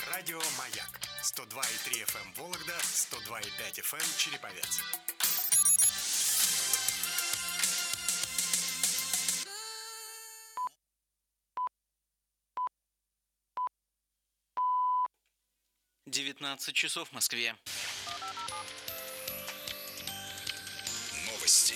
Радио «Маяк» 102,3 FM Вологда, 102,5 FM Череповец. «19 в Москве. Новости.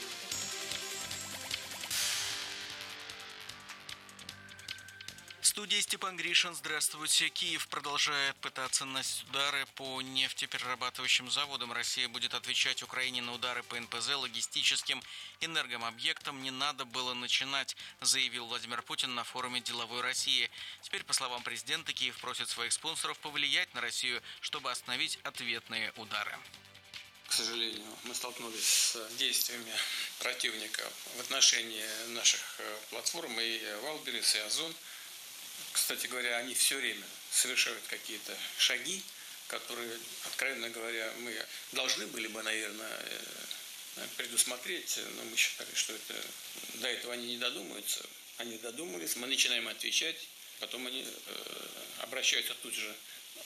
Студия Степан Гришин. Здравствуйте. Киев продолжает пытаться наносить удары по нефтеперерабатывающим заводам. Россия будет отвечать Украине на удары по НПЗ, логистическим, энергообъектам. Не надо было начинать, заявил Владимир Путин на форуме «Деловой России». Теперь, по словам президента, Киев просит своих спонсоров повлиять на Россию, чтобы остановить ответные удары. К сожалению, мы столкнулись с действиями противника в отношении наших платформ и Валберес, и Озон. Кстати говоря, они все время совершают какие-то шаги, которые, откровенно говоря, мы должны были бы, наверное, предусмотреть, но мы считали, что до этого они не додумаются. Они додумались, мы начинаем отвечать, потом они обращаются тут же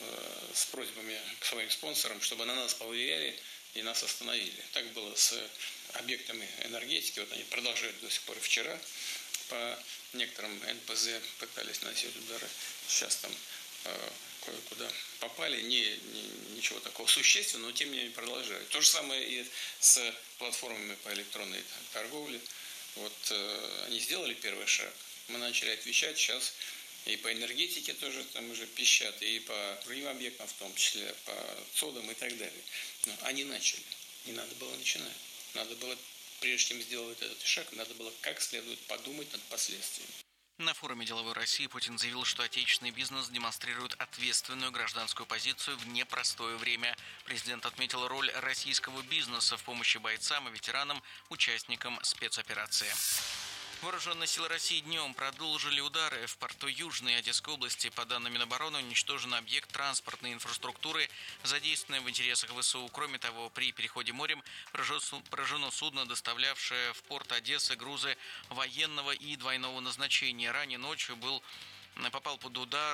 с просьбами к своим спонсорам, чтобы на нас повлияли и нас остановили. Так было с объектами энергетики, вот они продолжают до сих пор. Вчера по некоторым НПЗ пытались наносить удары, сейчас там кое-куда попали, ничего такого существенного, но тем не менее продолжают. То же самое и с платформами по электронной торговле. Вот они сделали первый шаг, мы начали отвечать, сейчас и по энергетике тоже там уже пищат, и по другим объектам, в том числе по ЦОДам и так далее. Но они начали, не надо было начинать, надо было, прежде чем сделать этот шаг, надо было как следует подумать над последствиями. На форуме «Деловой России» Путин заявил, что отечественный бизнес демонстрирует ответственную гражданскую позицию в непростое время. Президент отметил роль российского бизнеса в помощи бойцам и ветеранам, участникам спецоперации. Вооруженные силы России днем продолжили удары в порту Южной Одесской области. По данным Минобороны, уничтожен объект транспортной инфраструктуры, задействованный в интересах ВСУ. Кроме того, при переходе морем поражено судно, доставлявшее в порт Одессы грузы военного и двойного назначения. Ранее ночью попала под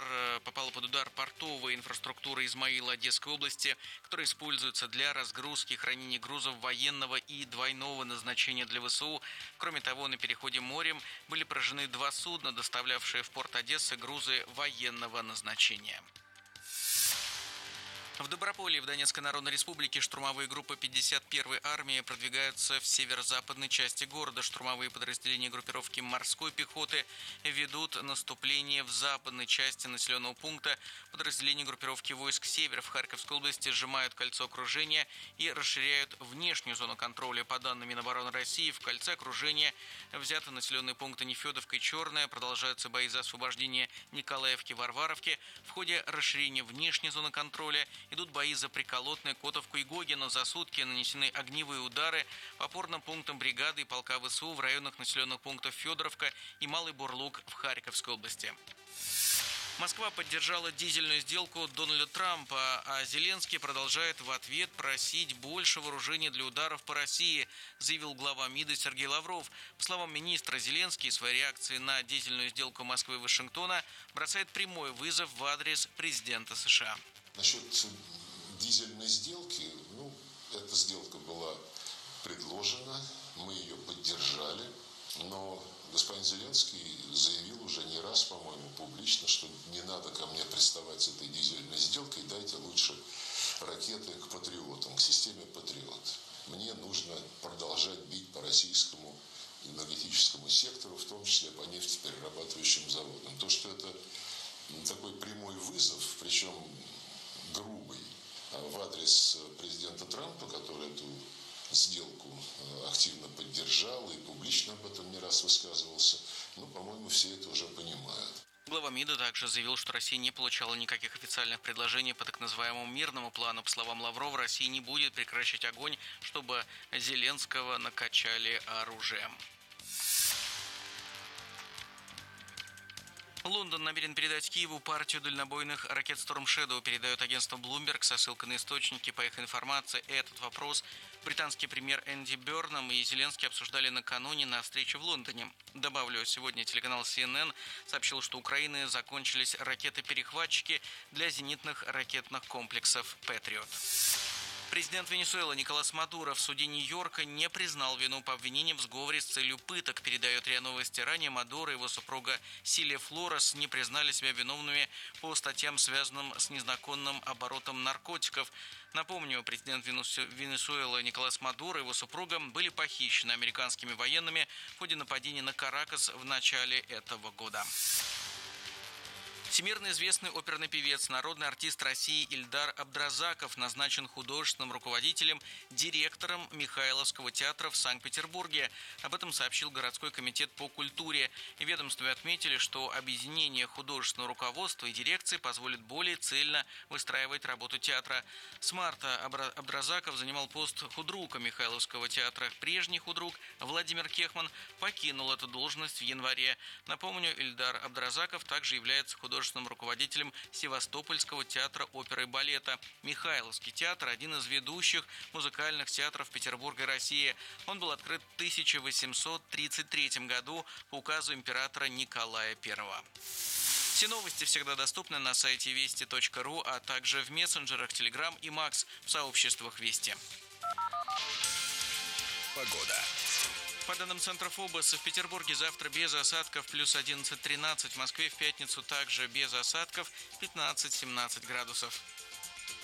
удар портовая инфраструктура Измаила Одесской области, которая используется для разгрузки и хранения грузов военного и двойного назначения для ВСУ. Кроме того, на переходе морем были поражены 2 судна, доставлявшие в порт Одессы грузы военного назначения. В Доброполье в Донецкой Народной Республике штурмовые группы 51-й армии продвигаются в северо-западной части города. Штурмовые подразделения группировки морской пехоты ведут наступление в западной части населенного пункта. Подразделения группировки войск «Север» в Харьковской области сжимают кольцо окружения и расширяют внешнюю зону контроля. По данным Минобороны России, в кольце окружения взяты населенные пункты Нефедовка и Черная. Продолжаются бои за освобождение Николаевки и Варваровки. В ходе расширения внешней зоны контроля идут бои за Приколотное, Котовку и Гогино. За сутки нанесены огневые удары по опорным пунктам бригады и полка ВСУ в районах населенных пунктов Федоровка и Малый Бурлук в Харьковской области. Москва поддержала дизельную сделку Дональда Трампа, а Зеленский продолжает в ответ просить больше вооружений для ударов по России, заявил глава МИДа Сергей Лавров. По словам министра, Зеленский в своей реакции на дизельную сделку Москвы и Вашингтона бросает прямой вызов в адрес президента США. Насчет дизельной сделки, эта сделка была предложена, мы ее поддержали, но господин Зеленский заявил уже не раз, по-моему, публично, что не надо ко мне приставать с этой дизельной сделкой, дайте лучше ракеты к патриотам, к системе «Патриот». Мне нужно продолжать бить по российскому энергетическому сектору, в том числе по нефтеперерабатывающим заводам. То, что это такой прямой вызов, причем грубый, в адрес президента Трампа, который эту сделку активно поддержал и публично об этом не раз высказывался, по-моему, все это уже понимают. Глава МИДа также заявил, что Россия не получала никаких официальных предложений по так называемому мирному плану. По словам Лаврова, Россия не будет прекращать огонь, чтобы Зеленского накачали оружием. Лондон намерен передать Киеву партию дальнобойных ракет Storm Shadow, передает агентство Bloomberg со ссылкой на источники. По их информации, этот вопрос британский премьер Энди Бёрнам и Зеленский обсуждали накануне на встрече в Лондоне. Добавлю, сегодня телеканал CNN сообщил, что у Украины закончились ракеты-перехватчики для зенитных ракетных комплексов «Патриот». Президент Венесуэлы Николас Мадуро в суде Нью-Йорка не признал вину по обвинениям в сговоре с целью пыток, передает РИА Новости. Ранее Мадуро и его супруга Силья Флорес не признали себя виновными по статьям, связанным с незаконным оборотом наркотиков. Напомню, президент Венесуэлы Николас Мадуро и его супруга были похищены американскими военными в ходе нападения на Каракас в начале этого года. Всемирно известный оперный певец, народный артист России Ильдар Абдразаков назначен художественным руководителем, директором Михайловского театра в Санкт-Петербурге. Об этом сообщил городской комитет по культуре. В ведомстве отметили, что объединение художественного руководства и дирекции позволит более цельно выстраивать работу театра. С марта Абдразаков занимал пост худрука Михайловского театра. Прежний худрук Владимир Кехман покинул эту должность в январе. Напомню, Ильдар Абдразаков также является художественным руководителем Севастопольского театра оперы и балета. Михайловский театр – один из ведущих музыкальных театров Петербурга и России. Он был открыт в 1833 году по указу императора Николая I. Все новости всегда доступны на сайте вести.ру, а также в мессенджерах Telegram и Max в сообществах Вести. Погода. По данным Центра ФОБОС, в Петербурге завтра без осадков плюс 11-13, в Москве в пятницу также без осадков 15-17 градусов.